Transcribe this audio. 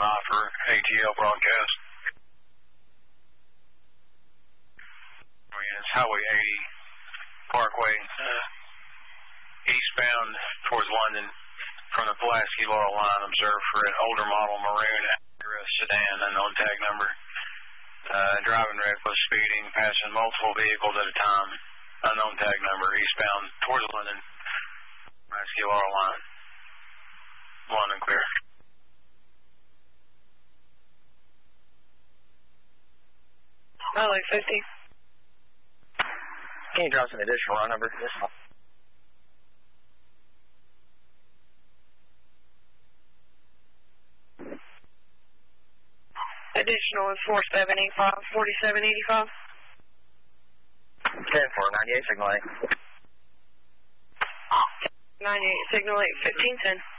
I for ATL broadcast. It's Highway 80 Parkway, eastbound towards London from the Pulaski Laurel line. Observed for an older model maroon Acura sedan, unknown tag number. Driving reckless, speeding, passing multiple vehicles at a time. Unknown tag number, eastbound towards London. Pulaski Laurel line. London clear. Highway 50. Can you drop some additional run number for this one? Additional is 4785, 4785. 10-4, 98, signal 8. 98, signal 8, 1510.